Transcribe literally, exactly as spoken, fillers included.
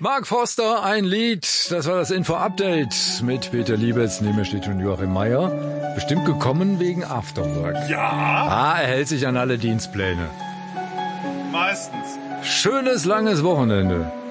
Mark Forster, ein Lied. Das war das Info-Update mit Peter Liebetz. Neben mir steht schon Joachim Meier. Bestimmt gekommen wegen Afterwork. Ja. Ah, er hält sich an alle Dienstpläne. Meistens. Schönes, langes Wochenende.